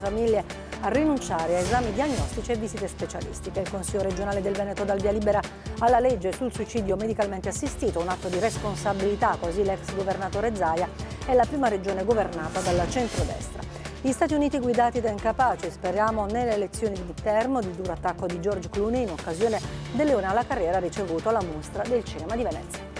famiglie a rinunciare a esami diagnostici e visite specialistiche. Il Consiglio regionale del Veneto dà il via libera alla legge sul suicidio medicalmente assistito, un atto di responsabilità, così l'ex governatore Zaia è la prima regione governata dal centrodestra. Gli Stati Uniti guidati da incapaci, speriamo nelle elezioni di midterm, di duro attacco di George Clooney in occasione del Leone alla carriera ricevuto alla mostra del cinema di Venezia.